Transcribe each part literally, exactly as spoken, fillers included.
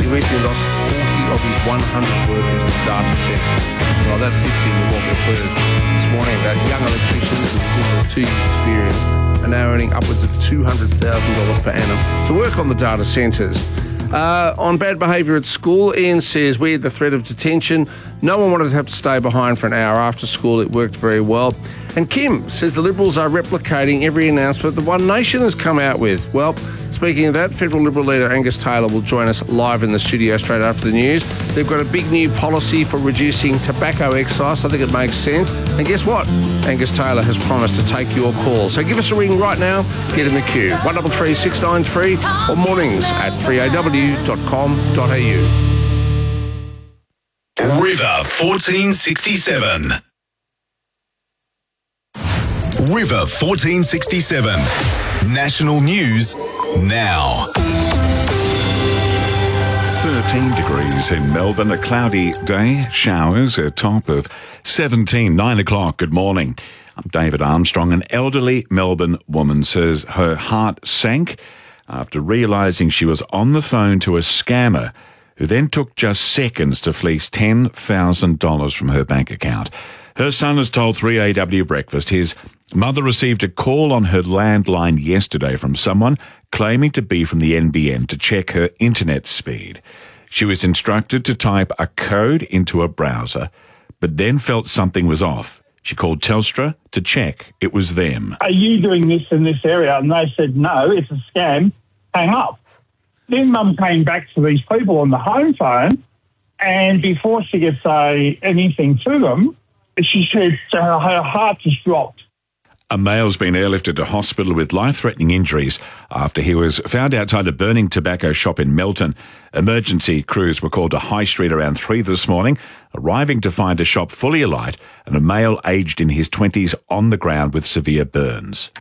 recently lost forty of his one hundred workers with data centres. Well, that fits in with what we've heard this morning about young electricians with almost two years' experience are now earning upwards of two hundred thousand dollars per annum to work on the data centres. Uh, on bad behaviour at school, Ian says, we had the threat of detention. No one wanted to have to stay behind for an hour after school. It worked very well. And Kim says the Liberals are replicating every announcement that One Nation has come out with. Well, speaking of that, Federal Liberal leader Angus Taylor will join us live in the studio straight after the news. They've got a big new policy for reducing tobacco excise. I think it makes sense. And guess what? Angus Taylor has promised to take your call. So give us a ring right now. Get in the queue. one three three six nine three or mornings at three a w dot com dot a u. River fourteen sixty-seven. River fourteen sixty-seven. National news now. thirteen degrees in Melbourne, a cloudy day, showers, a top of seventeen, nine o'clock. Good morning. I'm David Armstrong. An elderly Melbourne woman says her heart sank after realising she was on the phone to a scammer who then took just seconds to fleece ten thousand dollars from her bank account. Her son has told three A W Breakfast his mother received a call on her landline yesterday from someone claiming to be from the N B N to check her internet speed. She was instructed to type a code into a browser, but then felt something was off. She called Telstra to check it was them. Are you doing this in this area? And they said, no, it's a scam. Hang up. Then Mum came back to these people on the home phone, and before she could say anything to them, she said her, her heart just dropped. A male's been airlifted to hospital with life-threatening injuries after he was found outside a burning tobacco shop in Melton. Emergency crews were called to High Street around three this morning, arriving to find a shop fully alight and a male aged in his twenties on the ground with severe burns.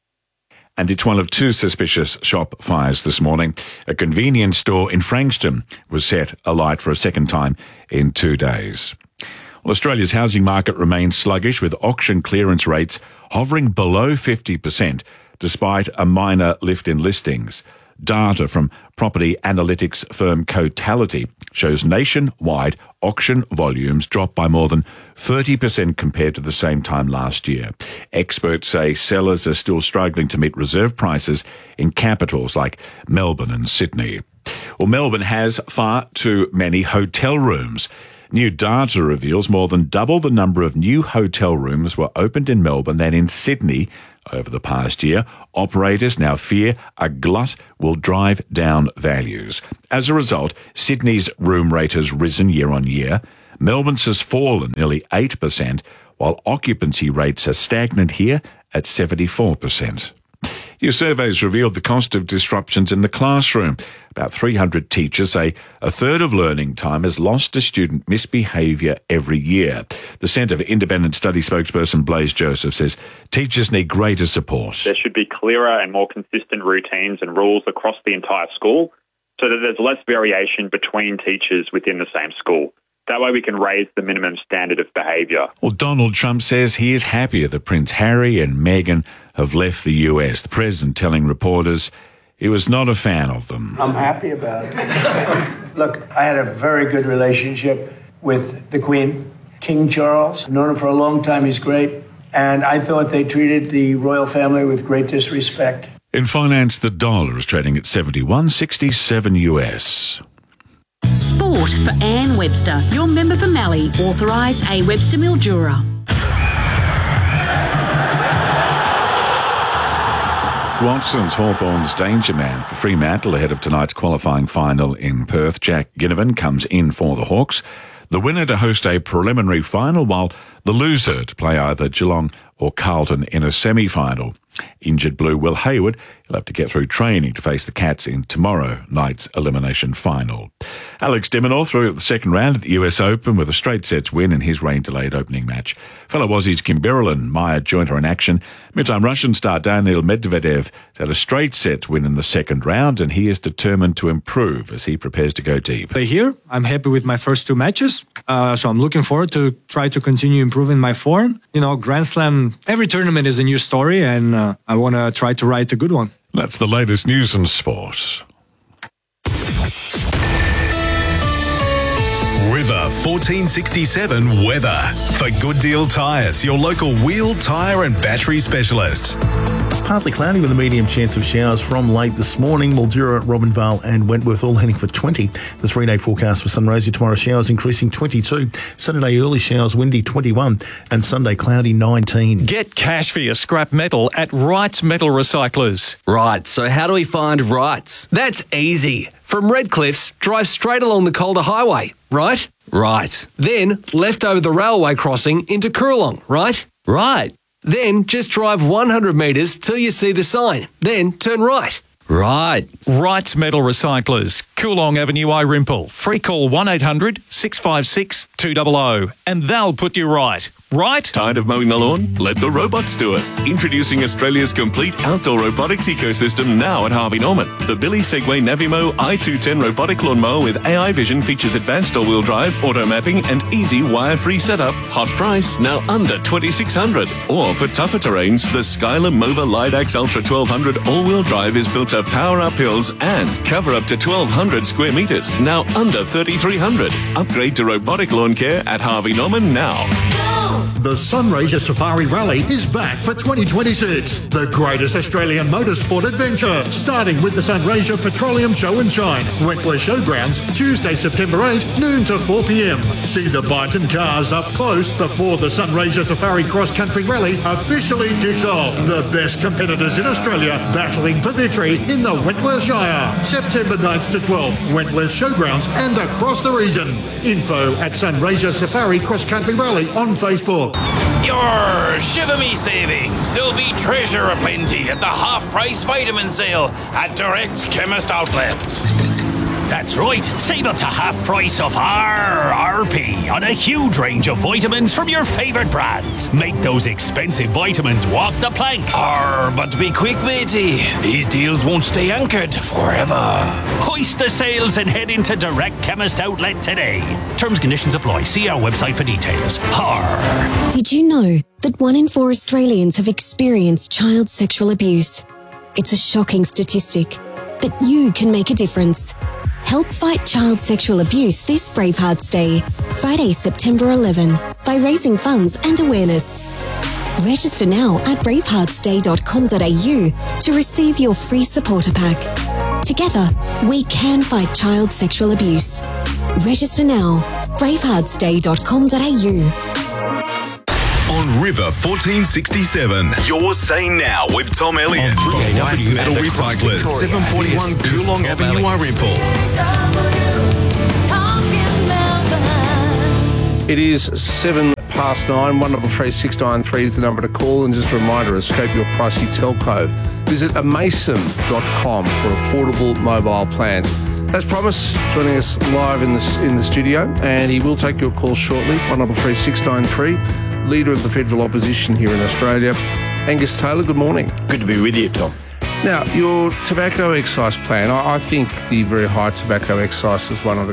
And it's one of two suspicious shop fires this morning. A convenience store in Frankston was set alight for a second time in two days. Well, Australia's housing market remains sluggish, with auction clearance rates hovering below fifty percent, despite a minor lift in listings. Data from property analytics firm Cotality shows nationwide auction volumes dropped by more than thirty percent compared to the same time last year. Experts say sellers are still struggling to meet reserve prices in capitals like Melbourne and Sydney. Well, Melbourne has far too many hotel rooms. New data reveals more than double the number of new hotel rooms were opened in Melbourne than in Sydney over the past year. Operators now fear a glut will drive down values. As a result, Sydney's room rate has risen year on year. Melbourne's has fallen nearly eight percent, while occupancy rates are stagnant here at seventy-four percent. New surveys revealed the cost of disruptions in the classroom. About three hundred teachers say a third of learning time is lost to student misbehaviour every year. The Centre for Independent Study spokesperson Blaise Joseph says teachers need greater support. There should be clearer and more consistent routines and rules across the entire school so that there's less variation between teachers within the same school. That way we can raise the minimum standard of behaviour. Well, Donald Trump says he is happier that Prince Harry and Meghan have left the U S. The president telling reporters he was not a fan of them. I'm happy about it. Look, I had a very good relationship with the Queen. King Charles, I've known him for a long time, he's great. And I thought they treated the royal family with great disrespect. In finance, the dollar is trading at seventy-one sixty-seven U S. Sport for Anne Webster, your member for Mallee, authorised A Webster Mildura. Watson's Hawthorn's danger man for Fremantle ahead of tonight's qualifying final in Perth. Jack Ginnivan comes in for the Hawks. The winner to host a preliminary final, while the loser to play either Geelong or Carlton in a semi-final. Injured Blue Will Hayward will have to get through training to face the Cats in tomorrow night's elimination final. Alex de Minaur through at the second round at the U S Open with a straight sets win in his rain-delayed opening match. Fellow Aussies Kim Birrell and Maya Joint are in action. Mid-time Russian star Daniil Medvedev had a straight sets win in the second round, and he is determined to improve as he prepares to go deep. Here, I'm happy with my first two matches, uh, so I'm looking forward to try to continue improving my form. You know, Grand Slam, every tournament is a new story, and uh, I want to try to write a good one. That's the latest news and sport. River fourteen sixty-seven weather. For Good Deal Tyres, your local wheel, tyre and battery specialists. Partly cloudy with a medium chance of showers from late this morning. Mildura, Robinvale and Wentworth all heading for twenty. The three-day forecast for Sunraysia tomorrow, showers increasing twenty-two. Saturday early showers, windy twenty-one. And Sunday cloudy nineteen. Get cash for your scrap metal at Wright's Metal Recyclers. Right, so how do we find Wright's? That's easy. From Redcliffs, drive straight along the Calder Highway, right? Right. Then left over the railway crossing into Coorong, right? Right. Then just drive one hundred metres till you see the sign. Then turn right. Right. Wright's Metal Recyclers, Coorong Avenue, Irimple. Free call one eight hundred six five six two zero zero and they'll put you right. Right? Tired of mowing the lawn? Let the robots do it. Introducing Australia's complete outdoor robotics ecosystem now at Harvey Norman. The Billy Segway Navimo I two ten robotic lawnmower with A I vision features advanced all-wheel drive, auto mapping and easy wire-free setup. Hot price, now under twenty-six hundred dollars. Or for tougher terrains, the Skyler Mova Lidax Ultra twelve hundred all-wheel drive is built to power up hills and cover up to twelve hundred square metres, now under thirty-three hundred dollars. Upgrade to robotic lawn care at Harvey Norman now. The Sunraysia Safari Rally is back for twenty twenty-six. The greatest Australian motorsport adventure, starting with the Sunraysia Petroleum Show and Shine, Wentworth Showgrounds, Tuesday, September eighth, noon to four p.m. See the Byton cars up close before the Sunraysia Safari Cross Country Rally officially kicks off. The best competitors in Australia battling for victory in the Wentworth Shire. September ninth to twelfth, Wentworth Showgrounds and across the region. Info at Sunraysia Safari Cross Country Rally on Facebook. Your Shiver Me savings. There'll be treasure aplenty at the half-price vitamin sale at Direct Chemist Outlets. That's right, save up to half price of R R P on a huge range of vitamins from your favourite brands. Make those expensive vitamins walk the plank. Arr, but be quick, matey. These deals won't stay anchored forever. Hoist the sails and head into Direct Chemist Outlet today. Terms and conditions apply. See our website for details. Arr. Did you know that one in four Australians have experienced child sexual abuse? It's a shocking statistic, but you can make a difference. Help fight child sexual abuse this Bravehearts Day, Friday, September eleventh, by raising funds and awareness. Register now at bravehearts day dot com dot a u to receive your free supporter pack. Together, we can fight child sexual abuse. Register now, bravehearts day dot com dot a u. On River fourteen sixty-seven, your say now with Tom Elliott from Wright's Metal Recyclers, seven forty-one Coorong Avenue, Irimple. It is seven past nine. One double three six nine three is the number to call. And just a reminder, escape your pricey telco. Visit a mason dot com for affordable mobile plans. As promised, joining us live in the in the studio, and he will take your call shortly. One double three six nine three. Leader of the federal opposition here in Australia, Angus Taylor. Good morning. Good to be with you, Tom. Now, your tobacco excise plan, I, I think the very high tobacco excise is one of the